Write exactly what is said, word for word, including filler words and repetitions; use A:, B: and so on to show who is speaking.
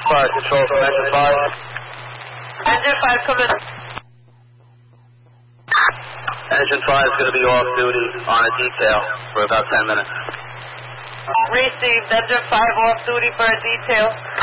A: Fire control from engine five.
B: Engine five, come in.
A: Engine five is going to be off duty on a detail for about ten minutes.
B: Received. Engine five off duty for a detail.